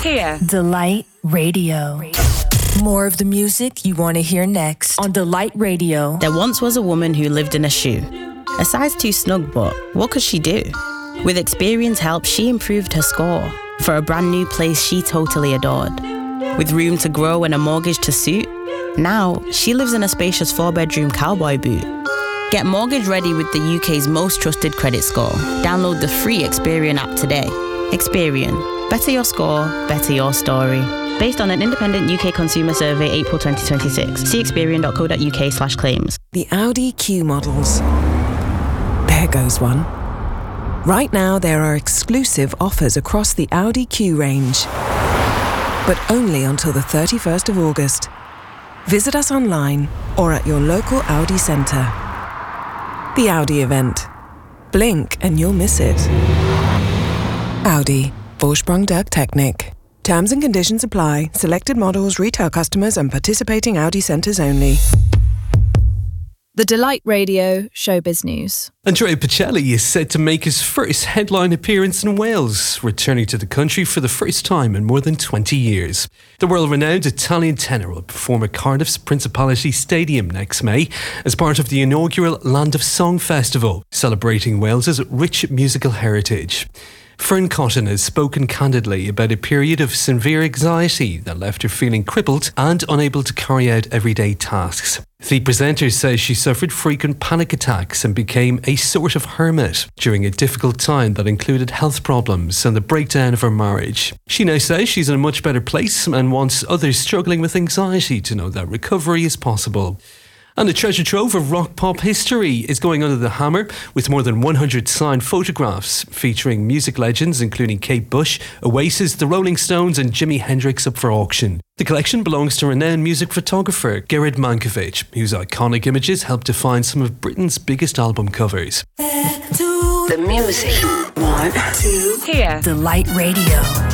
Here. Delight Radio. More of the music you want to hear next on Delight Radio. There once was a woman who lived in a shoe. A size too snug, but what could she do? With Experian's help, she improved her score for a brand new place she totally adored. With room to grow and a mortgage to suit, now she lives in a spacious 4-bedroom cowboy boot. Get mortgage ready with the UK's most trusted credit score. Download the free Experian app today. Experian. Better your score, better your story. Based on an independent UK consumer survey, April 2026. See experian.co.uk/claims. The Audi Q models. There goes one. Right now, there are exclusive offers across the Audi Q range, but only until the 31st of August. Visit us online or at your local Audi centre. The Audi event. Blink and you'll miss it. Audi. Vorsprung der Technik. Terms and conditions apply. Selected models, retail customers and participating Audi centres only. The Delight Radio Showbiz News. Andrea Bocelli is set to make his first headline appearance in Wales, returning to the country for the first time in more than 20 years. The world-renowned Italian tenor will perform at Cardiff's Principality Stadium next May as part of the inaugural Land of Song Festival, celebrating Wales's rich musical heritage. Fern Cotton has spoken candidly about a period of severe anxiety that left her feeling crippled and unable to carry out everyday tasks. The presenter says she suffered frequent panic attacks and became a sort of hermit during a difficult time that included health problems and the breakdown of her marriage. She now says she's in a much better place and wants others struggling with anxiety to know that recovery is possible. And a treasure trove of rock pop history is going under the hammer with more than 100 signed photographs featuring music legends including Kate Bush, Oasis, the Rolling Stones and Jimi Hendrix up for auction. The collection belongs to renowned music photographer Gerard Mankiewicz, whose iconic images helped define some of Britain's biggest album covers. The music. 1, 2, here. Delight Radio.